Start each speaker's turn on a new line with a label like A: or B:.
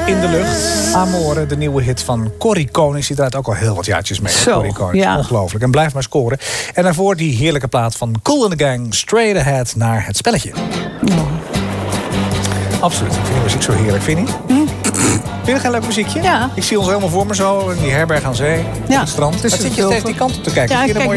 A: in de lucht. Amore, de nieuwe hit van Corrie Konings. Die draait ook al heel wat jaartjes mee. Corrie Konings, ongelooflijk. En blijft maar scoren. En daarvoor die heerlijke plaat van Kool and the Gang. Straight Ahead naar het spelletje. Absoluut. Ik vind die muziek zo heerlijk. Vind je? Vind je geen leuk muziekje?
B: Ja.
A: Ik zie ons helemaal voor me zo in die herberg aan zee. Op het strand. Zit je steeds die kant op te kijken?
B: Ja,